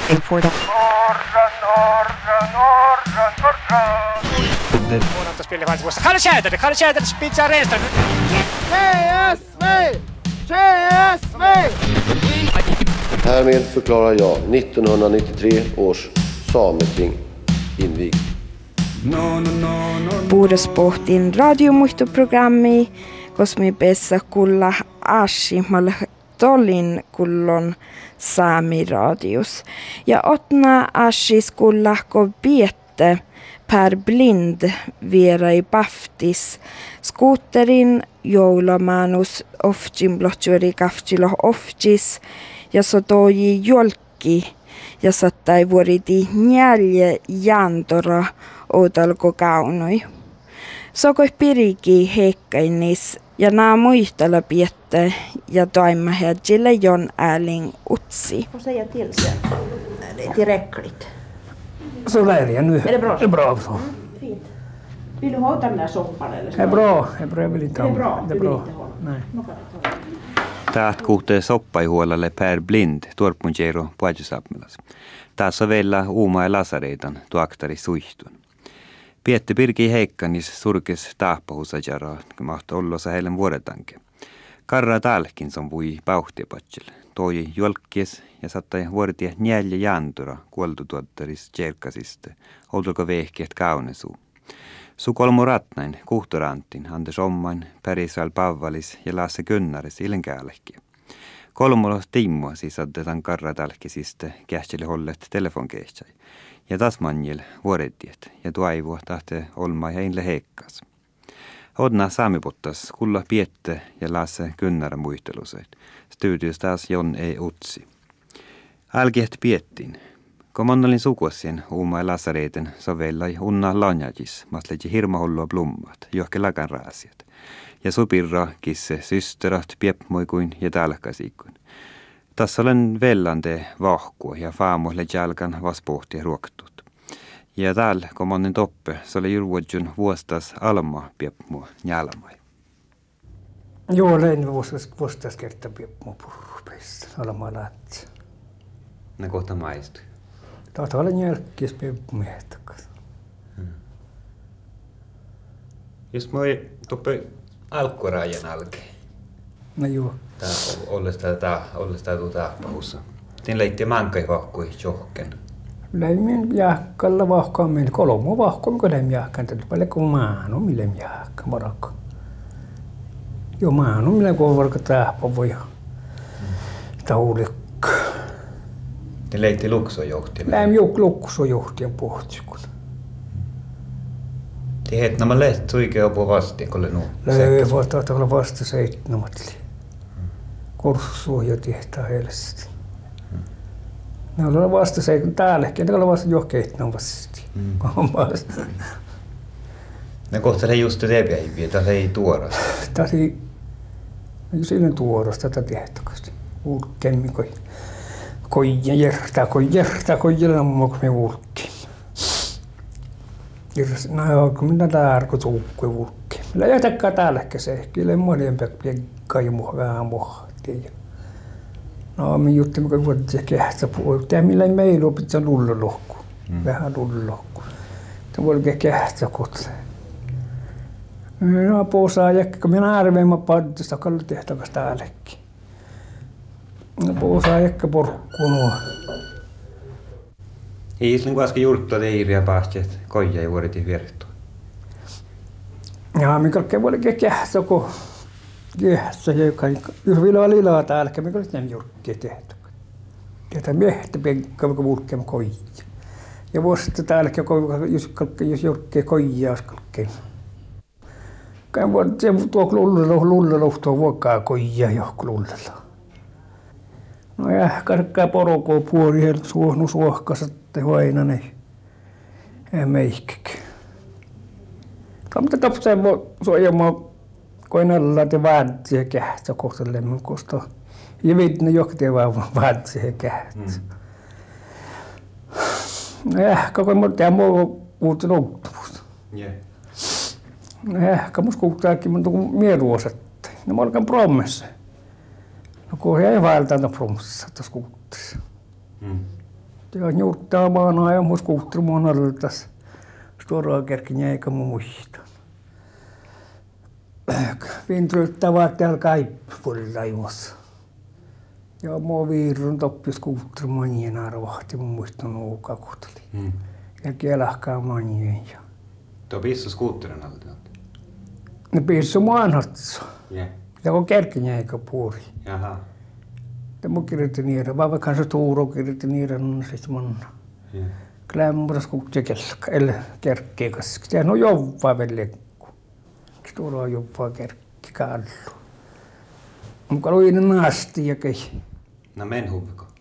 Spelade faktiskt vårt. Kalle Tjäder, Spitsa Renström. CSV! CSV! Härmed förklarar jag 1993 års Sameting invigd. Puhudasportin radiomuistoprogrammi, kosmi bessa kulla aasimal tolin kullon Saamiradius. Ja otna aasis kullahko biette per blind vierai paftis skuutterin joulamanus ofjin blotjueri kaftilo ofjis ja sotoji jolkki ja sattai vuoriti njälje jantora outalko kaunoi. Sokoi piriki heikkainis ja naa muistella piette ja toimahedjille Jon Erling Utsi. Får säga till sen. Det är tillräckligt. Så lär jag nu. Är det bra? Det är bra så. Fint. Vill du ha den där soppan eller så? Det är bra. Jag vill inte ha. Det är bra. Det är bra. Nej. Taat kuhtee soppaihuolelle Per Blind tuorpunjero puajusapmelas. Taas sovella uuma ja lasareitan tuaktari suihtun. Piette Pirki Heikkanis surkes taappahusajaraa, kun mahto ollosa heille vuodetanke. Karra talkin son vui pauhtiepatsel. Toi jolkkies ja sattai vuortie njälje jantura kuoltutuottaris tjerkkasiste. Outulko vehkiet kaunesuu. Sukolmo ratnain, kuhtoranttin, Anders Ommain, Pärisal Pavvalis ja Lasse Kynnaris ilenkäälehki. Kolmolo Timmo sisaddetan karratalkisiste kähtseli hollet telefonkehtsai. Ja tasmanjil vuorettiet ja tuaivu tahte olma heinle heikkas. Odna saamipottas kulla Piette ja Lasse Kynnara muisteluset. Studios taas Jon E. Utsi. Alkiet Piettiin. Komonnolin sukuassien uuma ja lasareiten sovellai unna lanjajis, masleji hirmahollua blummat, johke lakan raasiat. Ja supirra kisse systerat piepmoikuin ja talkasiikuin. Tässä olen vellante vahkua ja faamuhle jalkan vaspohti ruoktut. Ja täällä komonnen toppe, se oli juurvuodjun vuostas alma piepmua njalmai. Joo, lein vuostas kertaa piepmua purrupeissa alma laatsi. Ne kohta maistui. Tahto olla jälkkies piepmiettakas. Jos moi toppe alkkurajan alkeen. No joo. Tää ollesta taappahussa. Tien leitti mankai vahkui johken. Lämmin jääkkällä vahkaa meillä kolmo vahkaa, mikä lämmin jääkkään. Tätä paljon kuin maanu, millä jääkkään varakka. Joo, maanu, millä kuin varka taappa voi. Taulikka. Tien leitti luksojohti. Lämmin luksojohtijan pohtikun. Tien hetnämä lehti suikea opo vasti, kun oli Löi, voittaa olla vasta seitsemätli. Kurssuja tehtää helsti. Ne on vasta seitsemän täälläkin, ne on vasta johkeittain vasti. Ne kohta ei just teepäiviä, tässä ei tuorasta. Tässä ei silloin tuorasta tätä tehtävästi. Ulkemmin koija järtää koijalla ammaa, kun me ulkemmin. No, kun minä tarkoitan tuukkui ulkemmin. Meillä jätäkään täälläkin se, kyllä monien kai vähän muhtiin. No, me juttimme, kun vuodet kehtää puolta. Tämä millä meillä on pitää lullolohku. Vähän lullolohku. Tämä voi olla kehtää kohta. No, puhutaan jäkkä, kun minä arveimme paddista, kallu tehtäväksi täälläkin. No, puhutaan jäkkä porkkua nuo. Ei silloin kun äsken juurttua teiriä päästeet koja ja vuodetiin vierettua. Jaa, mikä voi olla kehtää, kun kehtää, jos vielä on lilaa täälläkin, mikä olisi näin jurkkia tehtävä. Tätä miehtä penkkaa, mikä vulkkeemme koja. Ja vuosista täälläkin, jos jurkkia koja olisi kalkkeen. Käyn vuodet se tuo lullelo tuo vuokkaa koja johku lullelo. No karkkaa porokoo puoli, suohnu suohkasatte hoinanei. Ei meikkikin. Mutta tapseen suojamaan koinalla te vaadzi kähtää kohtalleen kosta. Ja vitne johti vaan vaadzi kähtää. No koko muuta muu uutta nouttuvuus. No mus kuuttaakin mun mieruosatte. No mä olkaan prommessa. No kun he ei vaeltaa promissa tuossa kuutteessa. Ja juurtaa maana ja mun skuutrumaan arvotas. Stora kerkin eikä mun muista. Vintryttävät täällä kaippuilla juossa. Ja mua viirun toppis skuutrumaan niin arvahti mun muista nuuka kuhteli. Ja kielahkaa manjeen. Tuo pissu skuutterin alta? Ne pissu maanhatsa. Yeah. Ja kun kerkin eikä puuri. Jaha. Ja mun kirjoitin niitä, vaan kanssa tuuro kirjoitin niitä, no sit manna. Yeah. Klämmuras kukkja kelkka, eller kerkkeen kanssa. Sehän on jovvaa velekku. Tuolla on jovvaa kerkki kallu. Mutta luin naasti ja kei. No men huviko?